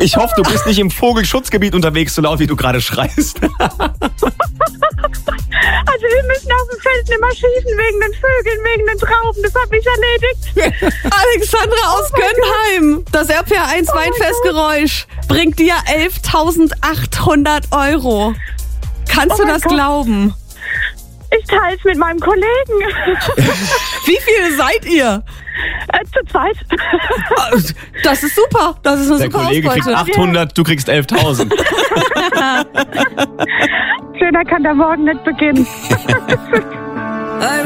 Ich hoffe, du bist nicht im Vogelschutzgebiet unterwegs, so laut wie du gerade schreist. Also wir müssen auf dem Feld nicht mehr schießen wegen den Vögeln, wegen den Trauben. Das habe ich erledigt. Alexandra aus Gönnheim. Das RPR1 Weinfestgeräusch bringt dir 11.800 €. Kannst du das glauben? Ich teile es mit meinem Kollegen. Wie viele seid ihr? Zu zweit. Das ist super. Das ist eine Der super Kollege kriegt Ausbeute. 800, du kriegst 11.000. Schöner kann der Morgen nicht beginnen.